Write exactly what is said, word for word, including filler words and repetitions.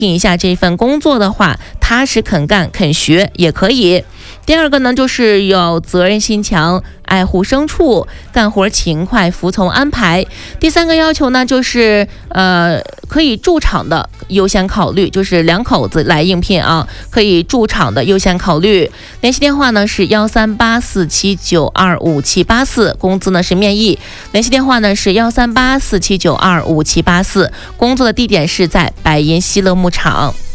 一下这份工作的话，踏实肯干肯学也可以。第二个呢，就是有责任心强，爱护牲畜，干活勤快，服从安排。第三个要求呢，就是呃可以驻场的优先考虑，就是两口子来应聘啊，可以驻场的优先考虑。联系电话呢是幺三八四七九二五七八四，工资呢是面议。联系电话呢是幺三八四七九二五七八四，工作的地点是在百银西乐牧场。